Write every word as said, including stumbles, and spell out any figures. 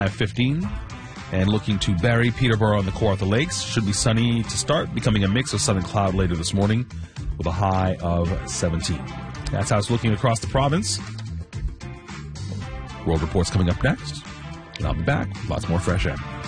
fifteen. And looking to Barrie, Peterborough, and the Kawartha Lakes. Should be sunny to start, becoming a mix of sun and cloud later this morning with a high of seventeen. That's how it's looking across the province. World Report's coming up next. And I'll be back with lots more fresh air.